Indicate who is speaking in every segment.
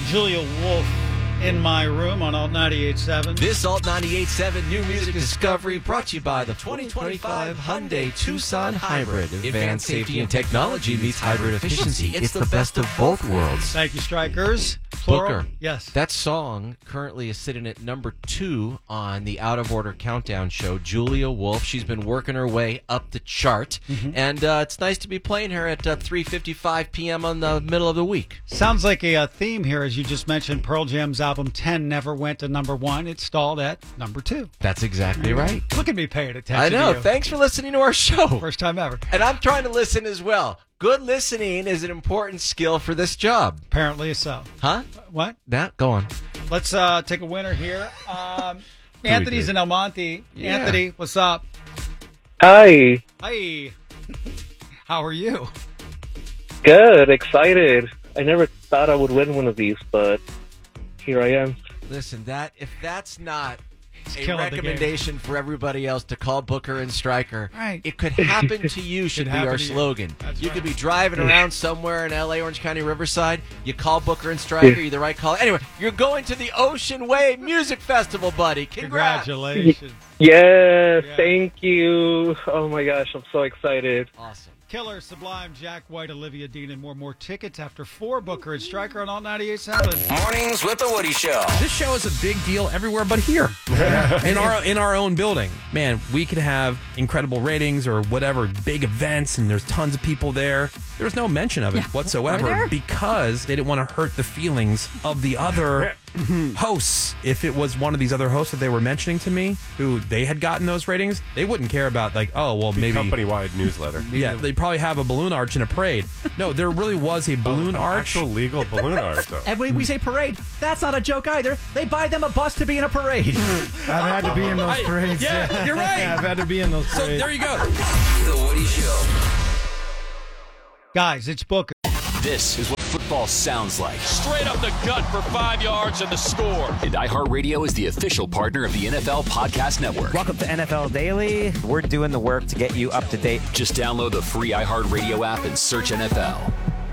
Speaker 1: Julia Wolf in my room on Alt 98.7.
Speaker 2: This Alt 98.7 New Music Discovery brought to you by the 2025 Hyundai Tucson Hybrid. Advanced safety and technology meets hybrid efficiency. It's the best of both worlds.
Speaker 1: Thank you, Strikers. Plural.
Speaker 2: Booker.
Speaker 1: Yes.
Speaker 2: That song currently is sitting at number 2 on the Out of Order Countdown show. Julia Wolf. She's been working her way up the chart. And it's nice to be playing her at 3:55 p.m. on the middle of the week.
Speaker 1: Sounds like a theme here, as you just mentioned. Pearl Jam's album 10 never went to number 1. It stalled at number 2.
Speaker 2: That's exactly right.
Speaker 1: Look at me paying attention.
Speaker 2: I know.
Speaker 1: To you.
Speaker 2: Thanks for listening to our show.
Speaker 1: First time ever.
Speaker 2: And I'm trying to listen as well. Good listening is an important skill for this job.
Speaker 1: Apparently so.
Speaker 2: Huh?
Speaker 1: What?
Speaker 2: Go on.
Speaker 1: Let's take a winner here. Anthony's in El Monte.
Speaker 2: Yeah.
Speaker 1: Anthony, what's up?
Speaker 3: Hi.
Speaker 1: Hi. How are you?
Speaker 3: Good. Excited. I never thought I would win one of these, but here I am.
Speaker 2: Listen, if that's not a
Speaker 1: killing the
Speaker 2: recommendation for everybody else to call Booker and Stryker,
Speaker 1: Right.
Speaker 2: it could happen to you should be
Speaker 1: happen
Speaker 2: our
Speaker 1: to you.
Speaker 2: slogan.
Speaker 1: That's
Speaker 2: You
Speaker 1: right.
Speaker 2: could be driving around somewhere in L.A., Orange County, Riverside. You call Booker and Stryker, you're the right call. Anyway, you're going to the Ocean Way Music Festival, buddy. Congrats.
Speaker 1: Congratulations.
Speaker 3: Yes,
Speaker 1: Yeah.
Speaker 3: thank you. Oh my gosh, I'm so excited.
Speaker 2: Awesome.
Speaker 1: Killer, Sublime, Jack White, Olivia Dean, and more tickets after 4. Booker and Stryker on Alt 98.7.
Speaker 4: Mornings with the Woody Show.
Speaker 5: This show is a big deal everywhere but here. in our own building. Man, we could have incredible ratings or whatever, big events, and there's tons of people there. There's no mention of it whatsoever because they didn't want to hurt the feelings of the other hosts. If it was one of these other hosts that they were mentioning to me, who they had gotten those ratings, they wouldn't care about, like, oh, well, maybe...
Speaker 6: company-wide newsletter.
Speaker 5: Yeah, they probably have a balloon arch in a parade. No, there really was a balloon arch.
Speaker 6: Actual legal balloon arch, though.
Speaker 7: And when we say parade, that's not a joke either. They buy them a bus to be in a parade.
Speaker 8: I've had to be in those parades.
Speaker 5: Yeah, you're right.
Speaker 8: Yeah, I've had to be in those
Speaker 5: So
Speaker 8: parades.
Speaker 5: there you go.
Speaker 4: The Woody Show.
Speaker 1: Guys, it's Booker.
Speaker 4: This is what football sounds like.
Speaker 9: Straight up the gut for 5 yards and the score.
Speaker 4: And iHeartRadio is the official partner of the NFL Podcast Network.
Speaker 7: Welcome to NFL Daily. We're doing the work to get you up to date.
Speaker 4: Just download the free iHeartRadio app and search NFL.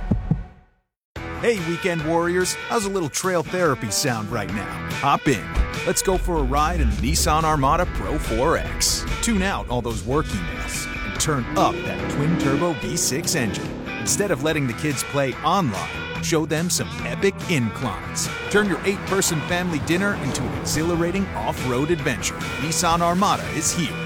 Speaker 10: Hey, Weekend Warriors, how's a little trail therapy sound right now? Hop in. Let's go for a ride in the Nissan Armada Pro 4X. Tune out all those work emails and turn up that twin-turbo V6 engine. Instead of letting the kids play online, show them some epic inclines. Turn your 8-person family dinner into an exhilarating off-road adventure. Nissan Armada is here.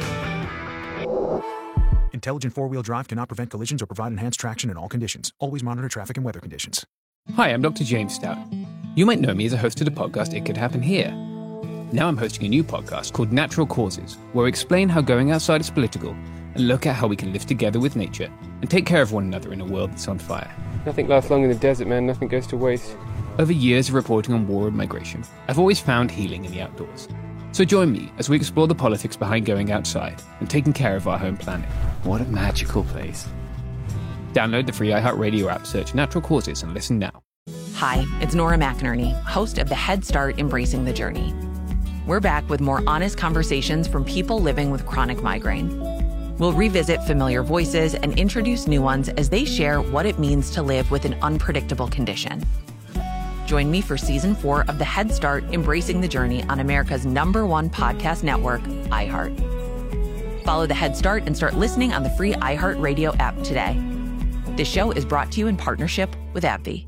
Speaker 10: Intelligent four-wheel drive cannot prevent collisions or provide enhanced traction in all conditions. Always monitor traffic and weather conditions.
Speaker 11: Hi, I'm Dr. James Stout. You might know me as a host of the podcast It Could Happen Here. Now I'm hosting a new podcast called Natural Causes, where we explain how going outside is political and look at how we can live together with nature and take care of one another in a world that's on fire.
Speaker 12: Nothing lasts long in the desert, man. Nothing goes to waste.
Speaker 11: Over years of reporting on war and migration, I've always found healing in the outdoors. So join me as we explore the politics behind going outside and taking care of our home planet. What a magical place. Download the free iHeartRadio app, search Natural Causes, and listen now.
Speaker 13: Hi, it's Nora McInerney, host of the Head Start Embracing the Journey. We're back with more honest conversations from people living with chronic migraine. We'll revisit familiar voices and introduce new ones as they share what it means to live with an unpredictable condition. Join me for Season 4 of the Head Start Embracing the Journey on America's #1 podcast network, iHeart. Follow the Head Start and start listening on the free iHeartRadio app today. This show is brought to you in partnership with AbbVie.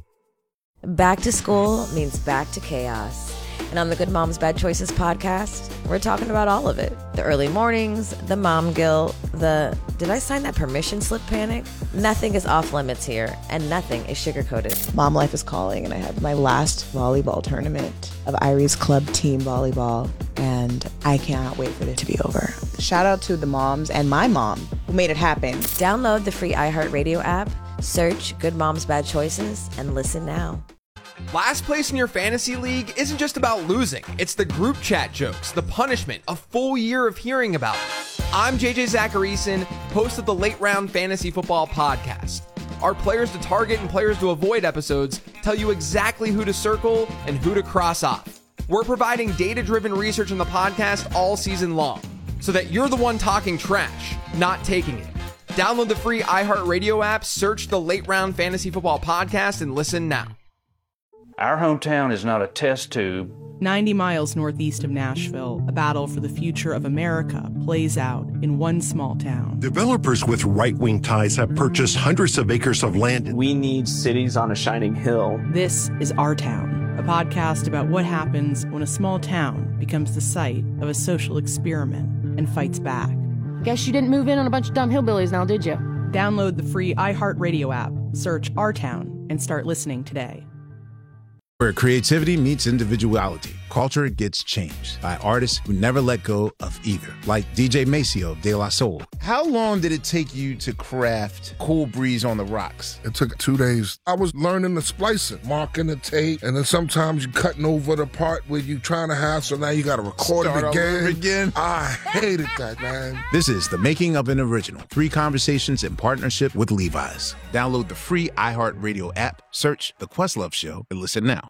Speaker 14: Back to school means back to chaos. And on the Good Moms Bad Choices podcast, we're talking about all of it. The early mornings, the mom guilt, the did I sign that permission slip panic? Nothing is off limits here, and nothing is sugar-coated.
Speaker 15: Mom life is calling, and I had my last volleyball tournament of Irie's club team volleyball, and I cannot wait for it to be over. Shout out to the moms and my mom who made it happen.
Speaker 14: Download the free iHeartRadio app, search Good Moms Bad Choices, and listen now.
Speaker 16: Last place in your fantasy league isn't just about losing. It's the group chat jokes, the punishment, a full year of hearing about it. I'm JJ Zacharyson, host of the Late Round Fantasy Football Podcast. Our players to target and players to avoid episodes tell you exactly who to circle and who to cross off. We're providing data-driven research on the podcast all season long, so that you're the one talking trash, not taking it. Download the free iHeartRadio app, search the Late Round Fantasy Football Podcast, and listen now.
Speaker 17: Our hometown is not a test tube.
Speaker 18: 90 miles northeast of Nashville, a battle for the future of America plays out in one small town.
Speaker 19: Developers with right-wing ties have purchased hundreds of acres of land.
Speaker 20: We need cities on a shining hill.
Speaker 18: This is Our Town, a podcast about what happens when a small town becomes the site of a social experiment and fights back.
Speaker 21: Guess you didn't move in on a bunch of dumb hillbillies now, did you?
Speaker 18: Download the free iHeartRadio app, search Our Town, and start listening today.
Speaker 22: Where creativity meets individuality, culture gets changed by artists who never let go of either, like DJ Maceo de la Soul.
Speaker 23: How long did it take you to craft Cool Breeze on the Rocks?
Speaker 24: It took 2 days. I was learning the splicing, marking the tape, and then sometimes you're cutting over the part where you're trying to have, so now you got to record it again. I hated that, man.
Speaker 22: This is the Making of an Original. 3 conversations in partnership with Levi's. Download the free iHeartRadio app, search The Questlove Show, and listen now.